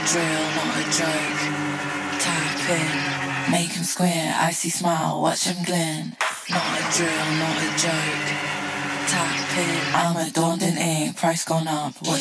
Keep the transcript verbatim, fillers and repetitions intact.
drill, not a joke. Tap in, make him square, icy smile, watch him grin. Not a drill, not a joke. Tap in, I'm a daunting egg, price gone up. Watch